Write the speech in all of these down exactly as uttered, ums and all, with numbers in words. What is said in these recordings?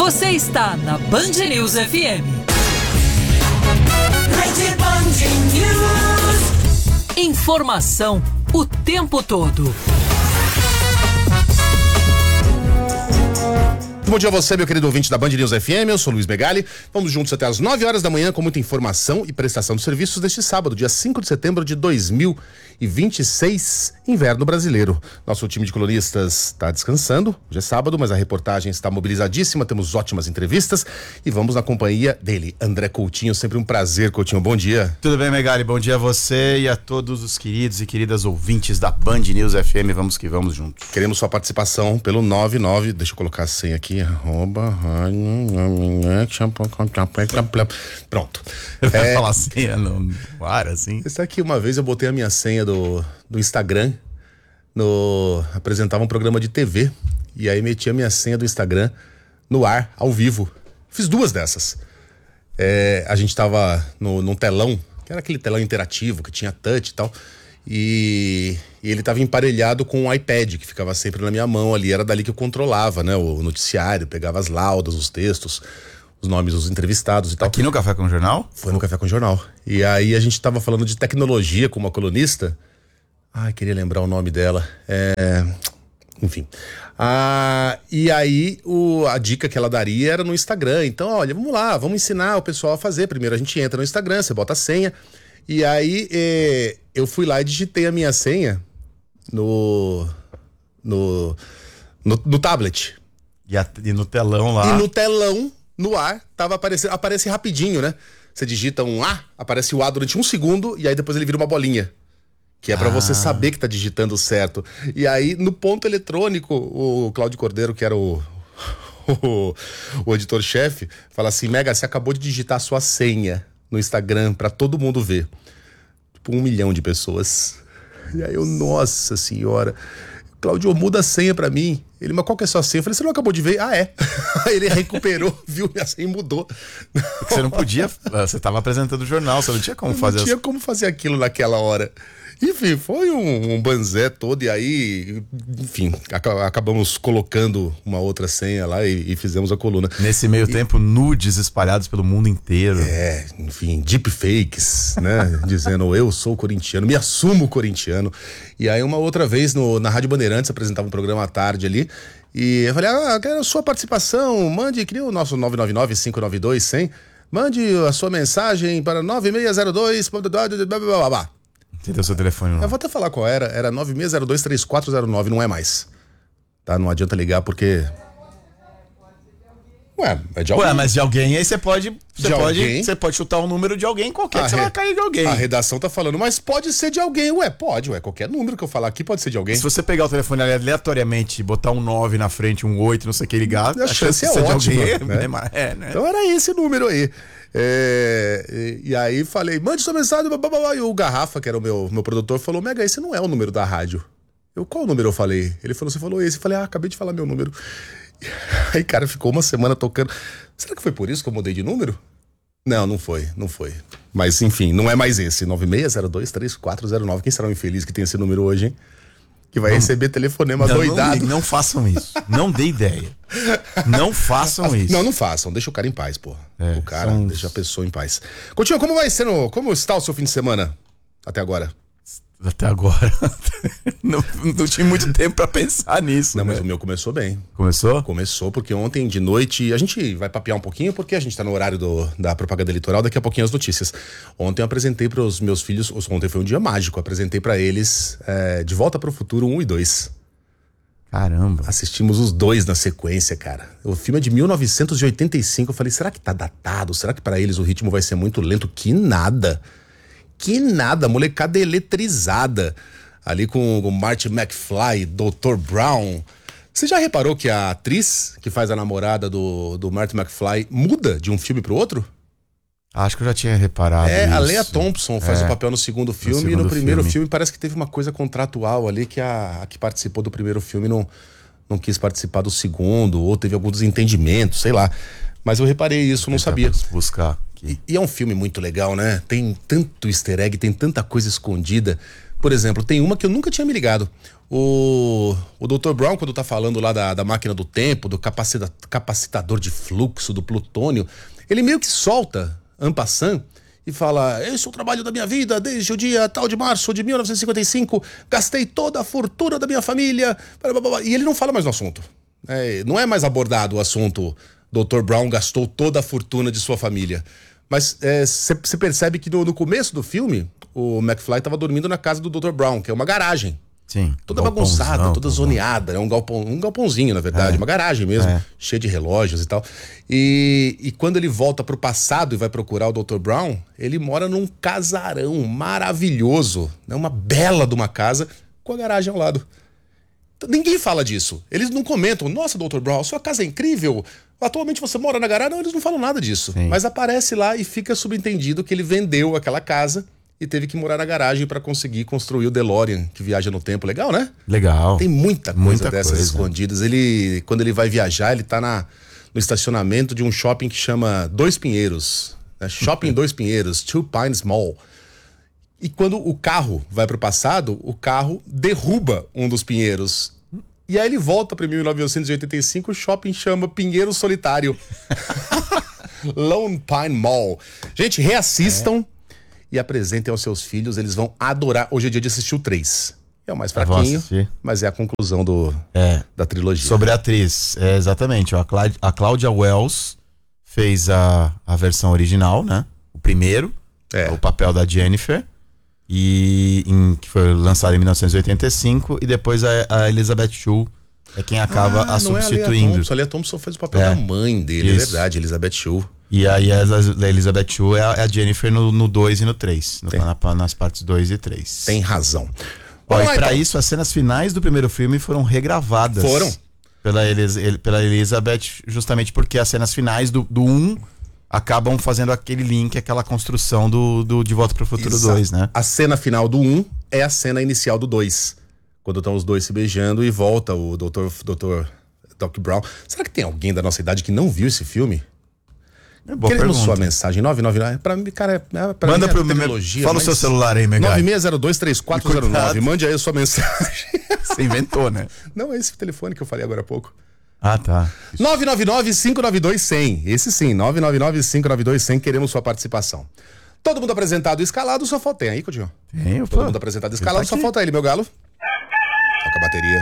Você está na Band News F M. Rede Band News. Informação o tempo todo. Bom dia a você, meu querido ouvinte da Band News F M, eu sou Luiz Megali. Vamos juntos até as nove horas da manhã com muita informação e prestação de serviços deste sábado, dia cinco de setembro de dois mil e vinte e seis, inverno brasileiro. Nosso time de colunistas está descansando, hoje é sábado, mas a reportagem está mobilizadíssima, temos ótimas entrevistas e vamos na companhia dele, André Coutinho. Sempre um prazer, Coutinho, bom dia. Tudo bem, Megali, bom dia a você e a todos os queridos e queridas ouvintes da Band News F M, vamos que vamos juntos. Queremos sua participação pelo nove nove, deixa eu colocar a senha aqui, arroba, pronto. Vai É, falar senha no ar, assim? Isso aqui, uma vez eu botei a minha senha do, do Instagram, no, apresentava um programa de T V, e aí meti a minha senha do Instagram no ar, ao vivo. Fiz duas dessas. É, a gente tava no, num telão, que era aquele telão interativo, que tinha touch e tal, e, e ele tava emparelhado com um iPad, que ficava sempre na minha mão ali, era dali que eu controlava, né, o noticiário, pegava as laudas, os textos, os nomes dos entrevistados e tal. Aqui no Café com o Jornal? Foi no Café com o Jornal. E aí a gente tava falando de tecnologia com uma colunista. Ai, queria lembrar o nome dela. É... Enfim. Ah, e aí o, a dica que ela daria era no Instagram. Então, olha, vamos lá, vamos ensinar o pessoal a fazer. Primeiro a gente entra no Instagram, você bota a senha. E aí eh, eu fui lá e digitei a minha senha no, no, no, no tablet. E, a, e no telão lá? E no telão, no ar, tava aparecendo, aparece rapidinho, né? Você digita um A, aparece o A durante um segundo e aí depois ele vira uma bolinha. Que é pra ah. você saber que tá digitando certo. E aí, no ponto eletrônico, o Cláudio Cordeiro, que era o, o, o editor-chefe, fala assim: Mega, você acabou de digitar a sua senha no Instagram pra todo mundo ver. Tipo, um milhão de pessoas. E aí eu, nossa senhora... Cláudio, muda a senha pra mim. Ele, mas qual que é a sua senha? Eu falei, você não acabou de ver? Ah, é. Aí ele recuperou, viu minha senha e mudou. Você não podia, você tava apresentando o jornal, você não tinha como eu fazer. Não tinha as... como fazer aquilo naquela hora. Enfim, foi um, um banzé todo e aí, enfim, ac- acabamos colocando uma outra senha lá e, e fizemos a coluna. Nesse meio e... tempo, nudes espalhados pelo mundo inteiro. É, enfim, deepfakes, né? Dizendo, eu sou corintiano, me assumo corintiano. E aí uma outra vez no, na Rádio Bandeirantes apresentava um programa à tarde ali e eu falei, ah, quero a sua participação, mande, cria o nosso nove nove nove, cinco nove dois, cem, mande a sua mensagem para nove seis zero dois, blá, blá, blá, blá, blá. Você deu seu telefone, não? Eu vou até falar qual era, era nove seis zero dois, três quatro zero nove, não é mais. Tá, não adianta ligar porque... Ué, é de alguém. Ué, mas de alguém aí você pode, você De pode, alguém? você pode chutar um número de alguém qualquer, A que você re- vai cair de alguém. A redação tá falando, mas pode ser de alguém. Ué, pode, ué, qualquer número que eu falar aqui pode ser de alguém. Se você pegar o telefone aleatoriamente, botar um nove na frente, um oito, não sei o que ligar, A chance é de ser de ótima, alguém né? é, ma- é, né? Então era esse número aí. É, e, e aí falei, mande sua mensagem, blá, blá, blá. E o Garrafa, que era o meu, meu produtor, falou, Mega, esse não é o número da rádio. Eu, qual número eu falei? Ele falou, você falou esse. Eu falei, ah, acabei de falar meu número. Aí, cara, ficou uma semana tocando. Será que foi por isso que eu mudei de número? Não, não foi, não foi. Mas, enfim, não é mais esse. nove seis zero dois, três quatro zero nove. Quem será o infeliz que tem esse número hoje, hein? Que vai não, receber telefonema não, doidado. Não, não façam isso. Não dê ideia. Não façam isso. Não, não façam. Deixa o cara em paz, porra. É, o cara são... deixa a pessoa em paz. Continua, como vai ser no, como está o seu fim de semana até agora? Até agora. não, não tinha muito tempo pra pensar nisso. Não, né? mas o meu começou bem. Começou? Começou, porque ontem de noite... A gente vai papear um pouquinho, porque a gente tá no horário do, da propaganda eleitoral, daqui a pouquinho as notícias. Ontem eu apresentei pros meus filhos... Ontem foi um dia mágico. Eu apresentei pra eles é, De Volta pro Futuro um e dois. Caramba. Assistimos os dois na sequência, cara. O filme é de mil novecentos e oitenta e cinco. Eu falei, será que tá datado? Será que pra eles o ritmo vai ser muito lento? Que nada. Que nada, molecada eletrizada. Ali com o Marty McFly, doutor Brown. Você já reparou que a atriz que faz a namorada do, do Marty McFly muda de um filme pro outro? Acho que eu já tinha reparado É, isso. a Lea Thompson faz É. o papel no segundo filme. segundo E no primeiro filme. filme parece que teve uma coisa contratual ali, que a, a que participou do primeiro filme não, não quis participar do segundo, ou teve algum desentendimento, sei lá. Mas eu reparei isso, não sabia. Buscar. E, e é um filme muito legal, né? Tem tanto easter egg, tem tanta coisa escondida. Por exemplo, tem uma que eu nunca tinha me ligado. O, o doutor Brown, quando tá falando lá da, da máquina do tempo, do capacita, capacitador de fluxo, do plutônio, ele meio que solta en passant e fala: esse é o trabalho da minha vida, desde o dia tal de março de mil novecentos e cinquenta e cinco, gastei toda a fortuna da minha família. E ele não fala mais no assunto. É, não é mais abordado o assunto, doutor Brown gastou toda a fortuna de sua família. Mas você é, percebe que no, no começo do filme, o McFly estava dormindo na casa do doutor Brown, que é uma garagem. Sim. Toda bagunçada, toda zoneada, né? um, galpão, um galpãozinho, na verdade, é. uma garagem mesmo, é. cheia de relógios e tal. E, e quando ele volta pro passado e vai procurar o doutor Brown, ele mora num casarão maravilhoso, né? Uma bela de uma casa com a garagem ao lado. Ninguém fala disso. Eles não comentam: nossa, doutor Brown, sua casa é incrível, atualmente você mora na garagem. Não, eles não falam nada disso. Sim. Mas aparece lá e fica subentendido que ele vendeu aquela casa e teve que morar na garagem para conseguir construir o DeLorean, que viaja no tempo. Legal, né? Legal. Tem muita coisa muita dessas coisa. escondidas. Ele, quando ele vai viajar, ele tá na, no estacionamento de um shopping que chama Dois Pinheiros. Né? Shopping Dois Pinheiros, Two Pines Mall. E quando o carro vai pro passado, o carro derruba um dos pinheiros. E aí ele volta para mil novecentos e oitenta e cinco, o shopping chama Pinheiro Solitário. Lone Pine Mall. Gente, reassistam é. e apresentem aos seus filhos, eles vão adorar. Hoje é dia de assistir o três. É o mais fraquinho, mas é a conclusão do, é. da trilogia. Sobre a atriz, é, exatamente. A, Clá- a Cláudia Wells fez a, a versão original, né? O primeiro, é. o papel da Jennifer. E em, que foi lançado em mil novecentos e oitenta e cinco, e depois a, a Elizabeth Shue é quem acaba ah, a não substituindo. É a Thompson, a Lea Thompson fez o papel é, da mãe dele, isso. É verdade, Elizabeth Shue. E aí a, a Elizabeth Shue é a, a Jennifer no dois e no três, no, na, nas partes dois e três. Tem razão. Ó, e pra então. isso, as cenas finais do primeiro filme foram regravadas. Foram. Pela, Elis, pela Elizabeth, justamente porque as cenas finais do um acabam fazendo aquele link, aquela construção do, do De Volta para o Futuro dois, né? A cena final do um é a cena inicial do dois. Quando estão os dois se beijando e volta o doutor, doutor Doc Brown. Será que tem alguém da nossa idade que não viu esse filme? É boa Queremos pergunta. sua mensagem, nove nove nove. Pra mim, cara, é, pra Manda mim é pro tecnologia. Fala o seu celular aí, Megai. nove seis zero dois três quatro zero nove. Mande aí a sua mensagem. Você inventou, né? Não, é esse telefone que eu falei agora há pouco. Ah, tá. nove nove nove, cinco nove dois, zero zero. Esse sim, nove nove nove, cinco nove dois, zero zero. Queremos sua participação. Todo mundo apresentado e escalado, só falta... Tem aí, Coutinho? Tem, Todo pô. mundo apresentado e escalado, só falta ele, meu galo. Toca a bateria.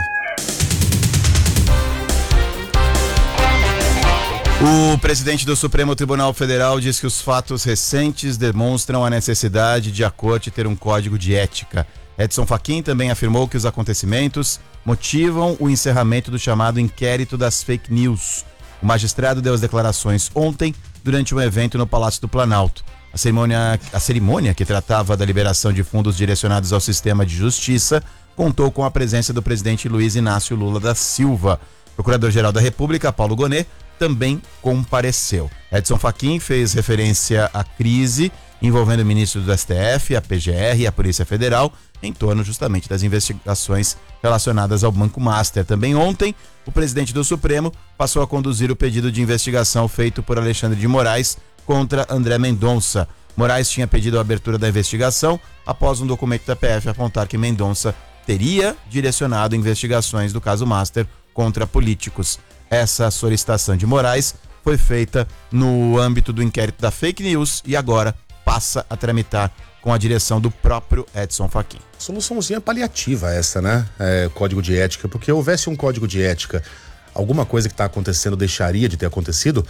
O presidente do Supremo Tribunal Federal diz que os fatos recentes demonstram a necessidade de a corte ter um código de ética. Edson Fachin também afirmou que os acontecimentos motivam o encerramento do chamado inquérito das fake news. O magistrado deu as declarações ontem durante um evento no Palácio do Planalto. A cerimônia, a cerimônia que tratava da liberação de fundos direcionados ao sistema de justiça contou com a presença do presidente Luiz Inácio Lula da Silva. O Procurador-Geral da República, Paulo Gonet, também compareceu. Edson Fachin fez referência à crise envolvendo o ministro do S T F, a P G R e a Polícia Federal, em torno justamente das investigações relacionadas ao Banco Master. Também ontem, o presidente do Supremo passou a conduzir o pedido de investigação feito por Alexandre de Moraes contra André Mendonça. Moraes tinha pedido a abertura da investigação após um documento da P F apontar que Mendonça teria direcionado investigações do caso Master contra políticos. Essa solicitação de Moraes foi feita no âmbito do inquérito da fake news e agora passa a tramitar com a direção do próprio Edson Fachin. Soluçãozinha paliativa essa, né? É, código de ética, porque houvesse um código de ética, alguma coisa que está acontecendo deixaria de ter acontecido.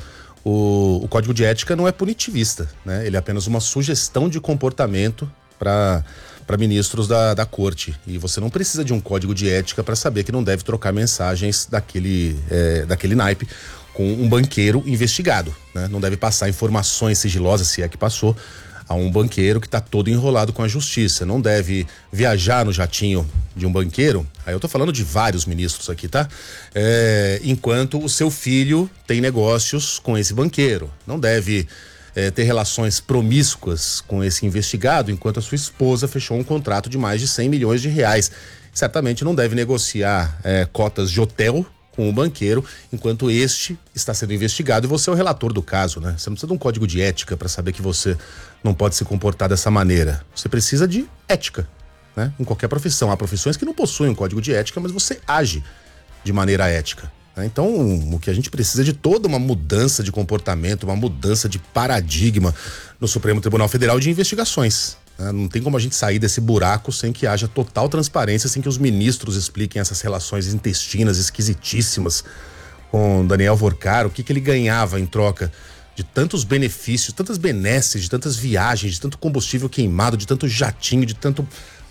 O, o código de ética não é punitivista, né? Ele é apenas uma sugestão de comportamento para para ministros da, da corte. E você não precisa de um código de ética para saber que não deve trocar mensagens daquele, é, daquele naipe com um banqueiro investigado, né? Não deve passar informações sigilosas, se é que passou, a um banqueiro que está todo enrolado com a justiça. Não deve viajar no jatinho de um banqueiro, aí eu tô falando de vários ministros aqui, tá? É, enquanto o seu filho tem negócios com esse banqueiro. Não deve é, ter relações promíscuas com esse investigado, enquanto a sua esposa fechou um contrato de mais de cem milhões de reais. Certamente não deve negociar é, cotas de hotel com o banqueiro, enquanto este está sendo investigado e você é o relator do caso, né? Você não precisa de um código de ética para saber que você não pode se comportar dessa maneira. Você precisa de ética. né? Em qualquer profissão. Há profissões que não possuem um código de ética, mas você age de maneira ética. Né? Então, o que a gente precisa é de toda uma mudança de comportamento, uma mudança de paradigma no Supremo Tribunal Federal de investigações. Né? Não tem como a gente sair desse buraco sem que haja total transparência, sem que os ministros expliquem essas relações intestinas esquisitíssimas com Daniel Vorcar, o que, que ele ganhava em troca de tantos benefícios, tantas benesses, de tantas viagens, de tanto combustível queimado, de tanto jatinho, de tanto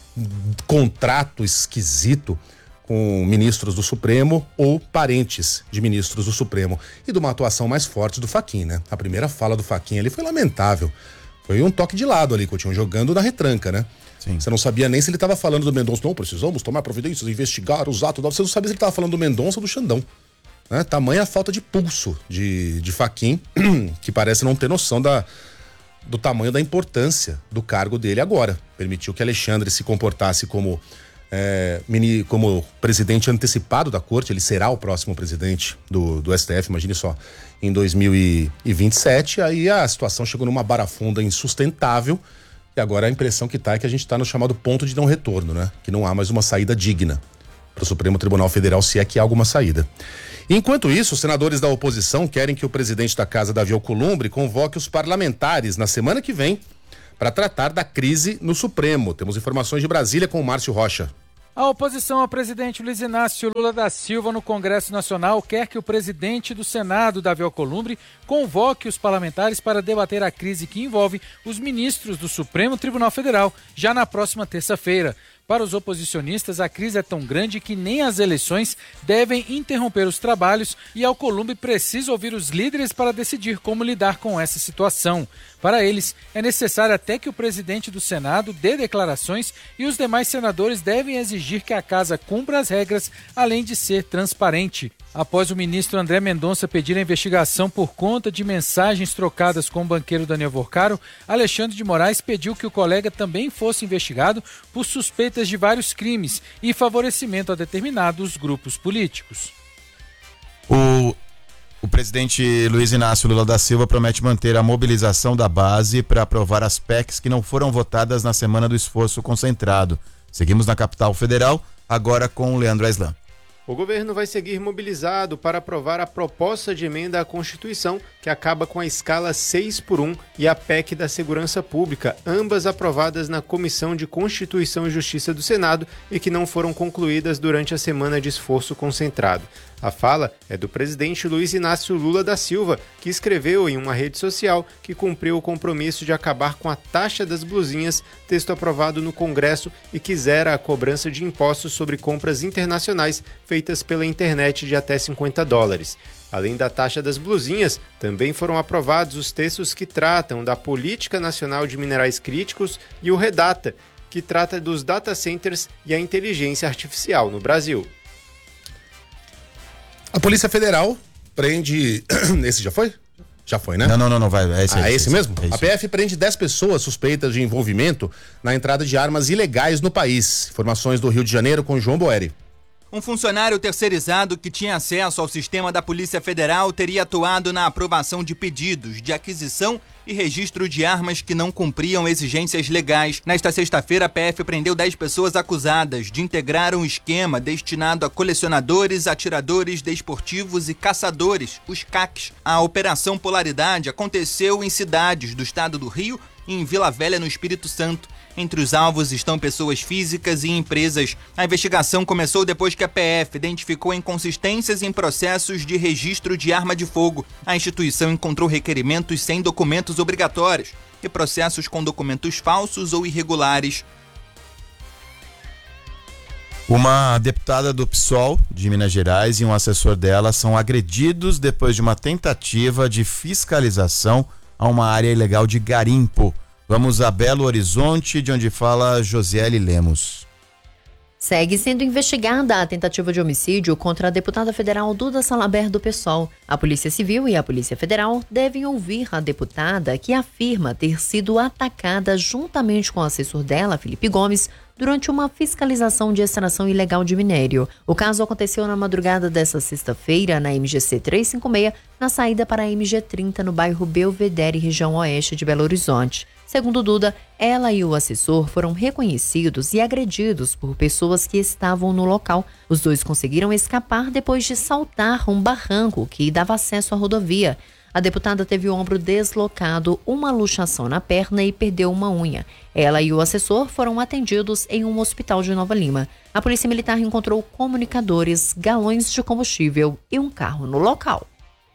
contrato esquisito com ministros do Supremo ou parentes de ministros do Supremo. E de uma atuação mais forte do Fachin, né? A primeira fala do Fachin ali foi lamentável. Foi um toque de lado ali, Coutinho, jogando na retranca, né? Sim. Você não sabia nem se ele estava falando do Mendonça. Não, precisamos tomar providências, investigar os atos. Você não sabia se ele estava falando do Mendonça ou do Xandão. Né? Tamanha falta de pulso de, de Fachin, que parece não ter noção da, do tamanho da importância do cargo dele agora. Permitiu que Alexandre se comportasse como, é, mini, como presidente antecipado da corte. Ele será o próximo presidente do, do S T F, imagine só, em dois mil e vinte e sete. Aí a situação chegou numa barafunda insustentável e agora a impressão que tá é que a gente está no chamado ponto de não retorno, né? Que não há mais uma saída digna para o Supremo Tribunal Federal, se é que há alguma saída. Enquanto isso, os senadores da oposição querem que o presidente da Casa, Davi Alcolumbre, convoque os parlamentares na semana que vem para tratar da crise no Supremo. Temos informações de Brasília com o Márcio Rocha. A oposição ao presidente Luiz Inácio Lula da Silva no Congresso Nacional quer que o presidente do Senado, Davi Alcolumbre, convoque os parlamentares para debater a crise que envolve os ministros do Supremo Tribunal Federal já na próxima terça-feira. Para os oposicionistas, a crise é tão grande que nem as eleições devem interromper os trabalhos e Alcolumbre precisa ouvir os líderes para decidir como lidar com essa situação. Para eles, é necessário até que o presidente do Senado dê declarações e os demais senadores devem exigir que a casa cumpra as regras, além de ser transparente. Após o ministro André Mendonça pedir a investigação por conta de mensagens trocadas com o banqueiro Daniel Vorcaro, Alexandre de Moraes pediu que o colega também fosse investigado por suspeitas de vários crimes e favorecimento a determinados grupos políticos. O, o presidente Luiz Inácio Lula da Silva promete manter a mobilização da base para aprovar as P E Cs que não foram votadas na semana do esforço concentrado. Seguimos na capital federal, agora com o Leandro Aislan. O governo vai seguir mobilizado para aprovar a proposta de emenda à Constituição, que acaba com a escala seis por um, e a P E C da Segurança Pública, ambas aprovadas na Comissão de Constituição e Justiça do Senado e que não foram concluídas durante a semana de esforço concentrado. A fala é do presidente Luiz Inácio Lula da Silva, que escreveu em uma rede social que cumpriu o compromisso de acabar com a taxa das blusinhas, texto aprovado no Congresso, e que zera a cobrança de impostos sobre compras internacionais feitas pela internet de até cinquenta dólares. Além da taxa das blusinhas, também foram aprovados os textos que tratam da Política Nacional de Minerais Críticos e o REDATA, que trata dos data centers e a inteligência artificial no Brasil. A Polícia Federal prende... Esse já foi? Já foi, né? Não, não, não, não vai. É esse, ah, é esse, esse mesmo? É esse. A P F prende dez pessoas suspeitas de envolvimento na entrada de armas ilegais no país. Informações do Rio de Janeiro com João Boeri. Um funcionário terceirizado que tinha acesso ao sistema da Polícia Federal teria atuado na aprovação de pedidos de aquisição e registro de armas que não cumpriam exigências legais. Nesta sexta-feira, a P F prendeu dez pessoas acusadas de integrar um esquema destinado a colecionadores, atiradores desportivos e caçadores, os C A Cs. A Operação Polaridade aconteceu em cidades do estado do Rio e em Vila Velha, no Espírito Santo. Entre os alvos estão pessoas físicas e empresas. A investigação começou depois que a P F identificou inconsistências em processos de registro de arma de fogo. A instituição encontrou requerimentos sem documentos obrigatórios e processos com documentos falsos ou irregulares. Uma deputada do P SOL de Minas Gerais e um assessor dela são agredidos depois de uma tentativa de fiscalização a uma área ilegal de garimpo. Vamos a Belo Horizonte, de onde fala Josiele Lemos. Segue sendo investigada a tentativa de homicídio contra a deputada federal Duda Salabert do P SOL. A Polícia Civil e a Polícia Federal devem ouvir a deputada, que afirma ter sido atacada juntamente com o assessor dela, Felipe Gomes, durante uma fiscalização de extração ilegal de minério. O caso aconteceu na madrugada desta sexta-feira na M G C trezentos e cinquenta e seis, na saída para a M G trinta, no bairro Belvedere, região oeste de Belo Horizonte. Segundo Duda, ela e o assessor foram reconhecidos e agredidos por pessoas que estavam no local. Os dois conseguiram escapar depois de saltar um barranco que dava acesso à rodovia. A deputada teve o ombro deslocado, uma luxação na perna e perdeu uma unha. Ela e o assessor foram atendidos em um hospital de Nova Lima. A Polícia Militar encontrou comunicadores, galões de combustível e um carro no local.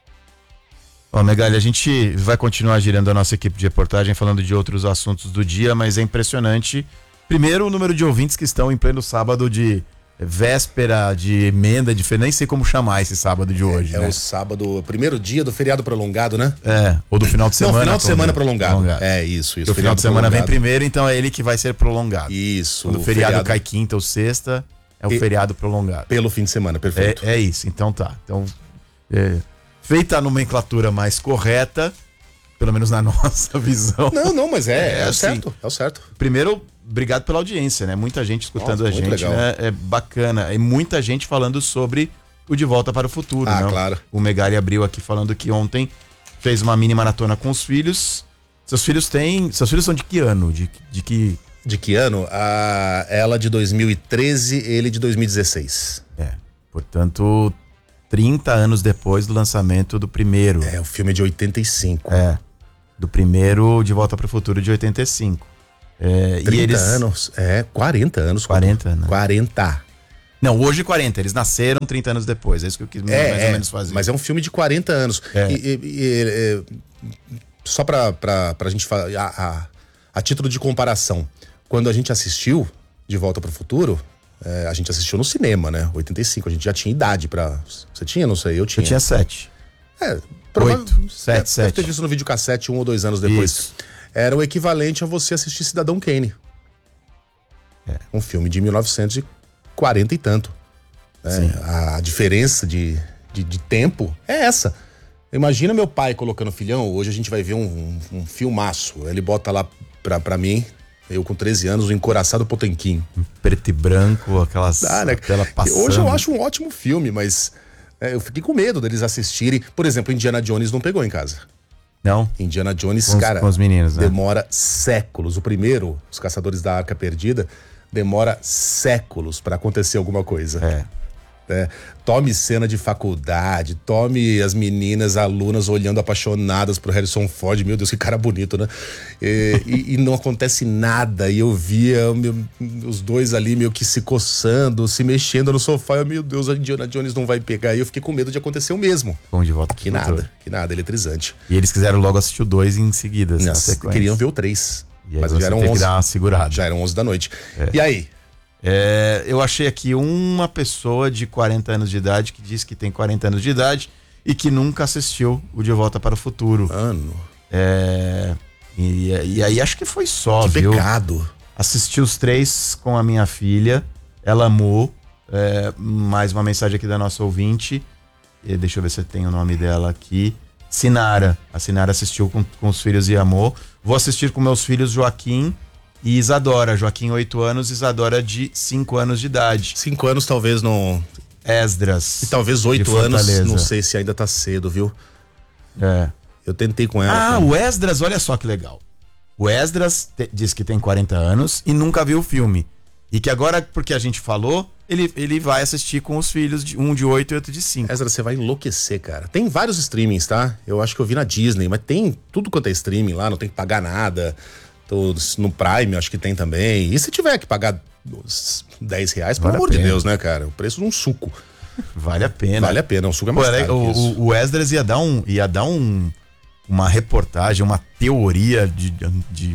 Ó, Megali, a gente vai continuar girando a nossa equipe de reportagem falando de outros assuntos do dia, mas é impressionante. Primeiro, o número de ouvintes que estão em pleno sábado de véspera, de emenda, de fe... nem sei como chamar esse sábado de hoje. É, né? o sábado, primeiro dia do feriado prolongado, né? É, ou do final de semana. Não, final de semana prolongado. prolongado. É, isso, isso. O final de semana vem primeiro, então é ele que vai ser prolongado. Isso. Quando o feriado, feriado cai quinta ou sexta, é o e... feriado prolongado. Pelo fim de semana, perfeito. É, é isso, então tá. Então, é... feita a nomenclatura mais correta, pelo menos na nossa visão. Não, não, mas é, é, é o assim, certo, é o certo. Primeiro, obrigado pela audiência, né? Muita gente escutando Nossa, a gente, legal. né? É bacana. E muita gente falando sobre o De Volta para o Futuro, ah, né? claro. O Megali abriu aqui falando que ontem fez uma mini maratona com os filhos. Seus filhos têm... Seus filhos são de que ano? De, de que... De que ano? A, ela de dois mil e treze, ele de dois mil e dezesseis. É, portanto... trinta anos depois do lançamento do primeiro. É, o filme é de oitenta e cinco. É, do primeiro De Volta para o Futuro de oitenta e cinco. É, trinta e eles... anos, é, quarenta anos. quarenta, né? quarenta. Não, hoje quarenta, eles nasceram trinta anos depois, é isso que eu quis é, mais é, ou menos fazer. Mas é um filme de quarenta anos. É. E, e, e, e, só pra, pra, pra gente falar, a, a, a título de comparação, quando a gente assistiu De Volta para o Futuro... É, a gente assistiu no cinema, né? oitenta e cinco, a gente já tinha idade pra... Você tinha? Não sei, eu tinha. Eu tinha sete. É, provavelmente. Oito, sete, sete. Deve ter visto no videocassete um ou dois anos depois. Isso. Era o equivalente a você assistir Cidadão Kane. É. Um filme de mil novecentos e quarenta e tanto. É, a diferença de, de, de tempo é essa. Imagina meu pai colocando filhão, hoje a gente vai ver um, um, um filmaço. Ele bota lá pra, pra mim... Eu com treze anos, o Encoraçado Potemkin. Preto e branco, aquelas ah, né? tela passando. Hoje eu acho um ótimo filme, mas é, eu fiquei com medo deles assistirem. Por exemplo, Indiana Jones não pegou em casa. Não? Indiana Jones, com os, cara, com os meninos, né? demora séculos. O primeiro, Os Caçadores da Arca Perdida, demora séculos pra acontecer alguma coisa. É. É, tome cena de faculdade, tome as meninas, alunas olhando apaixonadas pro Harrison Ford, meu Deus, que cara bonito, né? E, e, e não acontece nada, e eu via meu, os dois ali meio que se coçando, se mexendo no sofá, eu, meu Deus, a Indiana Jones não vai pegar, e eu fiquei com medo de acontecer o mesmo. Vamos de volta. Que nada, que nada, eletrizante. E eles quiseram logo assistir o dois em seguida, Nossa, queriam ver o três, mas já eram onze, dar uma segurada. já eram onze da noite. É. E aí? É, eu achei aqui uma pessoa de quarenta anos de idade que diz que tem quarenta anos de idade e que nunca assistiu o De Volta para o Futuro. Mano. É, e, e aí acho que foi só, que viu? pecado. Assisti os três com a minha filha, ela amou. É, mais uma mensagem aqui da nossa ouvinte. E deixa eu ver se tem o nome dela aqui. Sinara. A Sinara assistiu com, com os filhos e amou. Vou assistir com meus filhos Joaquim e Isadora. Joaquim, oito anos, Isadora, de cinco anos de idade. Cinco anos talvez não... Esdras. E talvez oito anos, não sei se ainda tá cedo, viu? É. Eu tentei com ela. Ah, como... o Esdras, olha só que legal. O Esdras te, diz que tem quarenta anos e nunca viu o filme. E que agora, porque a gente falou, ele, ele vai assistir com os filhos, de, um de oito e outro de cinco. Esdras, você vai enlouquecer, cara. Tem vários streamings, tá? Eu acho que eu vi na Disney, mas tem tudo quanto é streaming lá, não tem que pagar nada. No Prime, acho que tem também. E se tiver que pagar dez reais, pelo vale amor de Deus, né, cara? O preço de um suco. Vale a pena. Vale a pena, um suco é mais Pô, caro o, que isso. o Esdras ia dar, um, ia dar um, uma reportagem, uma teoria de, de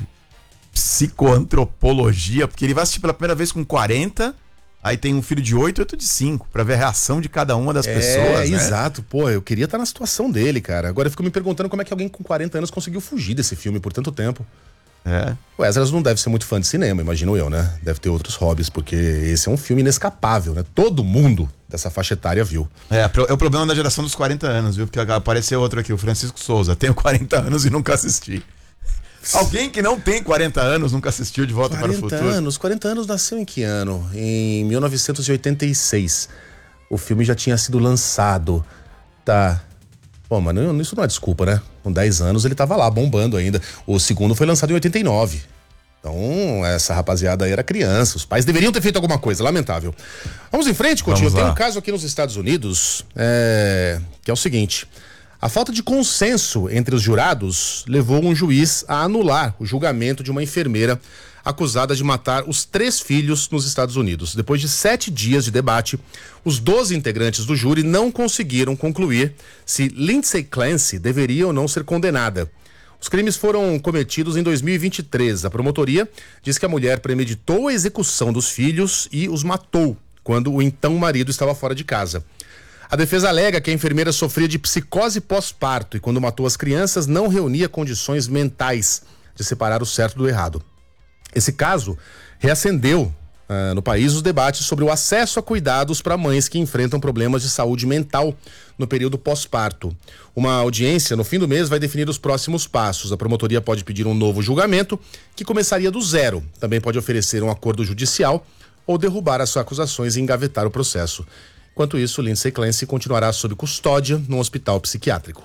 psicoantropologia, porque ele vai assistir pela primeira vez com quarenta, aí tem um filho de oito e outro de cinco, pra ver a reação de cada uma das é, pessoas, É, né? exato. Pô, eu queria estar na situação dele, cara. Agora eu fico me perguntando como é que alguém com quarenta anos conseguiu fugir desse filme por tanto tempo. É. O Esdras não deve ser muito fã de cinema, imagino eu, né? Deve ter outros hobbies, porque esse é um filme inescapável, né? Todo mundo dessa faixa etária viu. É, é o problema da geração dos quarenta anos, viu? Porque apareceu outro aqui, o Francisco Souza. Tenho quarenta anos e nunca assisti. Alguém que não tem quarenta anos nunca assistiu De Volta para o Futuro? quarenta anos. quarenta anos nasceu em que ano? Em mil novecentos e oitenta e seis. O filme já tinha sido lançado. Tá. Pô, mas não, isso não é desculpa, né? Com dez anos ele tava lá, bombando ainda. O segundo foi lançado em oitenta e nove. Então, essa rapaziada aí era criança. Os pais deveriam ter feito alguma coisa, lamentável. Vamos em frente, Coutinho. Tem um caso aqui nos Estados Unidos, é, que é o seguinte. A falta de consenso entre os jurados levou um juiz a anular o julgamento de uma enfermeira acusada de matar os três filhos nos Estados Unidos. Depois de sete dias de debate, os doze integrantes do júri não conseguiram concluir se Lindsay Clancy deveria ou não ser condenada. Os crimes foram cometidos em dois mil e vinte e três. A promotoria diz que a mulher premeditou a execução dos filhos e os matou quando o então marido estava fora de casa. A defesa alega que a enfermeira sofria de psicose pós-parto e quando matou as crianças não reunia condições mentais de separar o certo do errado. Esse caso reacendeu uh, no país os debates sobre o acesso a cuidados para mães que enfrentam problemas de saúde mental no período pós-parto. Uma audiência no fim do mês vai definir os próximos passos. A promotoria pode pedir um novo julgamento que começaria do zero. Também pode oferecer um acordo judicial ou derrubar as acusações e engavetar o processo. Enquanto isso, Lindsay Clancy continuará sob custódia num hospital psiquiátrico.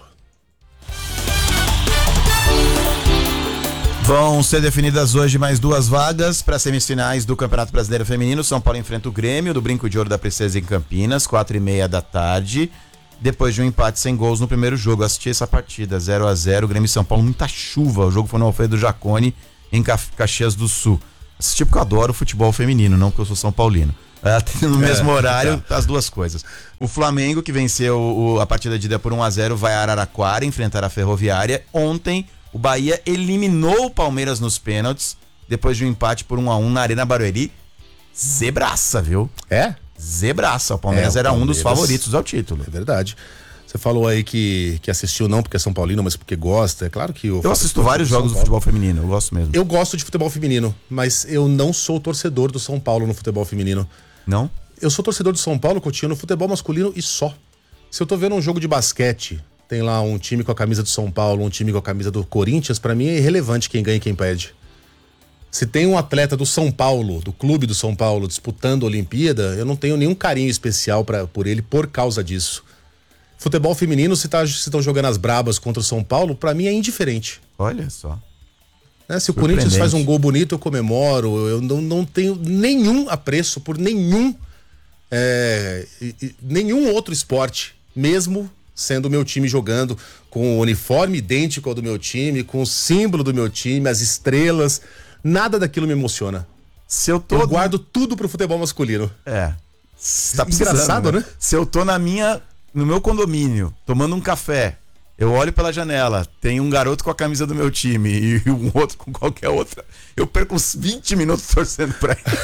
Vão ser definidas hoje mais duas vagas para semifinais do Campeonato Brasileiro Feminino. São Paulo enfrenta o Grêmio do Brinco de Ouro da Princesa em Campinas, quatro e meia da tarde. Depois de um empate sem gols no primeiro jogo. Assisti essa partida, zero a zero, Grêmio e São Paulo, muita chuva. O jogo foi no Alfredo Jaconi, em Caxias do Sul. Assisti porque eu adoro futebol feminino, não porque eu sou São Paulino. É, no mesmo é, horário, tá. As duas coisas. O Flamengo, que venceu o, a partida de ida por um a zero, vai a Araraquara enfrentar a Ferroviária. Ontem, o Bahia eliminou o Palmeiras nos pênaltis, depois de um empate por um a um na Arena Barueri. Zebraça, viu? É? Zebraça. O Palmeiras é, o era Palmeiras... um dos favoritos ao título. É verdade. Você falou aí que, que assistiu não porque é São Paulino, mas porque gosta. É claro que... Eu, eu assisto vários jogos do futebol feminino, eu gosto mesmo. Eu gosto de futebol feminino, mas eu não sou torcedor do São Paulo no futebol feminino. Não? Eu sou torcedor do São Paulo, Coutinho, no futebol masculino e só. Se eu tô vendo um jogo de basquete, tem lá um time com a camisa do São Paulo, um time com a camisa do Corinthians, pra mim é irrelevante quem ganha e quem perde. Se tem um atleta do São Paulo, do clube do São Paulo, disputando a Olimpíada, eu não tenho nenhum carinho especial pra, por ele por causa disso. Futebol feminino, se tá, se estão jogando as brabas contra o São Paulo, pra mim é indiferente. Olha só. É, se o Corinthians faz um gol bonito, eu comemoro. Eu não, não tenho nenhum apreço por nenhum é, nenhum outro esporte, mesmo sendo o meu time jogando com o uniforme idêntico ao do meu time, com o símbolo do meu time, as estrelas. Nada daquilo me emociona. Se eu, tô eu guardo tudo pro futebol masculino. É. Tá engraçado, né? Se eu tô na minha, no meu condomínio, tomando um café, eu olho pela janela, tem um garoto com a camisa do meu time e um outro com qualquer outra, eu perco uns vinte minutos torcendo pra ele.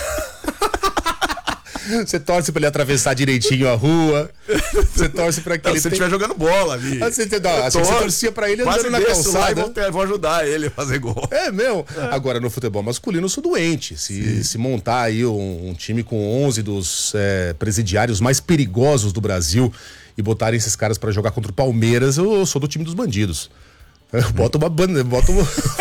Você torce pra ele atravessar direitinho a rua. Você torce pra que não, ele se ele tem... estiver jogando bola ali. Ah, você, não, assim, você torcia pra ele andando na calçada. Vou, ter, vou ajudar ele a fazer gol. É meu. É. Agora, no futebol masculino, eu sou doente. Se, se montar aí um, um time com onze dos é, presidiários mais perigosos do Brasil e botarem esses caras pra jogar contra o Palmeiras, eu, eu sou do time dos bandidos. Eu boto uma banda, eu boto...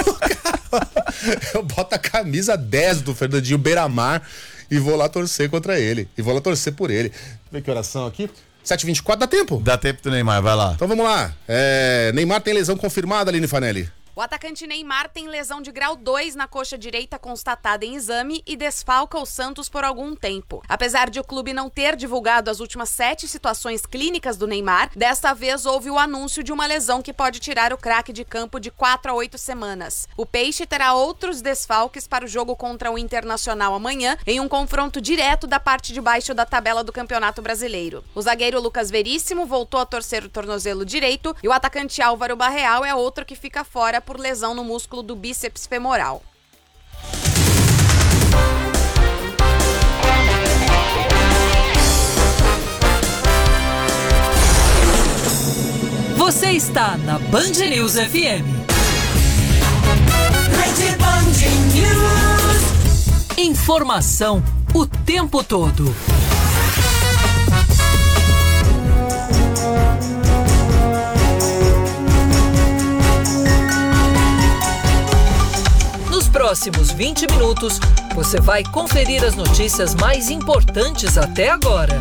eu boto a camisa dez do Fernandinho Beiramar e vou lá torcer contra ele. E vou lá torcer por ele. Vê que oração aqui. sete e vinte e quatro, dá tempo? Dá tempo do Neymar, vai lá. Então vamos lá. É, Neymar tem lesão confirmada, Aline Fanelli. O atacante Neymar tem lesão de grau dois na coxa direita constatada em exame e desfalca o Santos por algum tempo. Apesar de o clube não ter divulgado as últimas sete situações clínicas do Neymar, desta vez houve o anúncio de uma lesão que pode tirar o craque de campo de quatro a oito semanas. O Peixe terá outros desfalques para o jogo contra o Internacional amanhã, em um confronto direto da parte de baixo da tabela do Campeonato Brasileiro. O zagueiro Lucas Veríssimo voltou a torcer o tornozelo direito e o atacante Álvaro Barreal é outro que fica fora por lesão no músculo do bíceps femoral. Você está na Band News F M. Rede Band News. Informação o tempo todo. Nos próximos vinte minutos, você vai conferir as notícias mais importantes até agora.